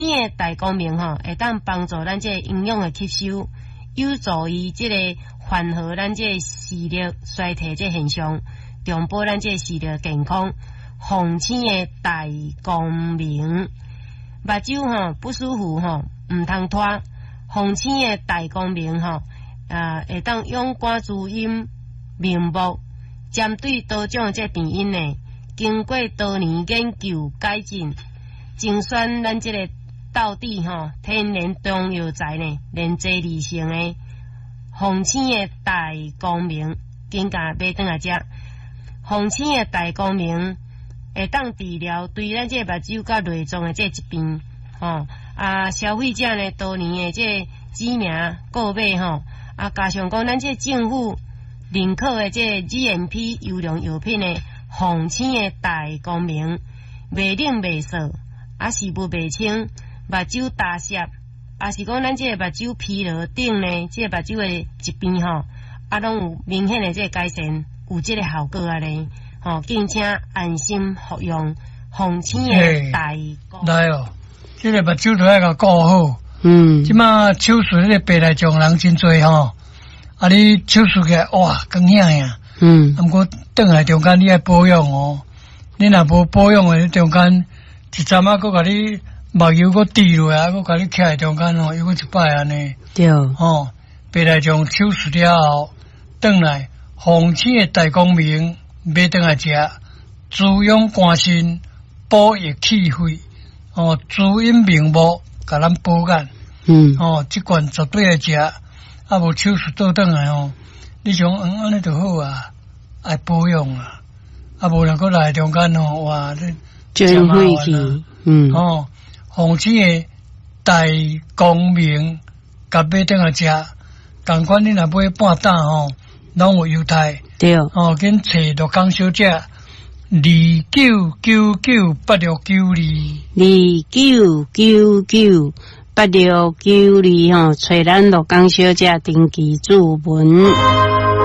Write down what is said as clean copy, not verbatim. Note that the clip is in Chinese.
的大光明吼，会当帮助咱这营养的吸收，有助于这个缓和咱这视力衰退这现象，重保咱这视力健康。红星的大光明，目睭吼不舒服吼，唔通拖。红星的大光明吼，会当用肝滋阴明目，针对多种这病因呢，经过多年研究改进，精选咱这个道地吼天然中药材呢，连接理性的红星的大光明，更加买转来食。红星的大光明会当治疗对咱这目睭甲内脏的这疾病，消费者呢多年的这知名购买吼，加上讲咱这政府认可的这 GMP 优良药品的红星的大光明，袂冷袂涩，是不袂清，目睭大涩，是讲咱这目睭疲劳等呢，这目睭的疾病吼，拢有明显的这改善，有这个效果咧。敬请安心服用红星的大光。 来哦，这个目睭都要甲顾好。即马手术迄个白内障人真多吼，你手术起来哇，光响呀。不过转来中间你要保养哦，你若无保养的中间一阵仔佫甲你目油佫滴落来，佫甲你徛在中间哦，又佫一摆安尼。 对。 白内障手术了后，转来红星的大光明。买倒来食，滋养肝肾，补益气血，滋阴明目，甲咱保养。这罐绝对要食，无手术倒转来你像安尼就好啊，爱保养啊，无能够来中间哇， 真费气。 红星的大光明，甲买倒来食，同款你若买半担拢有优待。 对， 跟找罗江小姐 299982，29998692找咱罗江小姐登记注文。